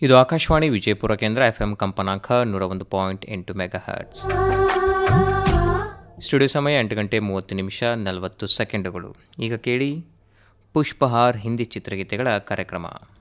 ಇದು ಆಕಾಶವಾಣಿ ವಿಜಯಪುರ ಕೇಂದ್ರ FM ಕಂಪನಾಂಕ 101.8 ಮೆಗಾಹರ್ಟ್ಸ್. ಸ್ಟುಡಿಯೋ ಸಮಯ 8:30 ನಿಮಿಷ 40 ಸೆಕೆಂಡುಗಳು. ಈಗ ಕೇಳಿ ಪುಷ್ಪಹಾರ್ ಹಿಂದಿ ಚಿತ್ರಗೀತೆಗಳ ಕಾರ್ಯಕ್ರಮ.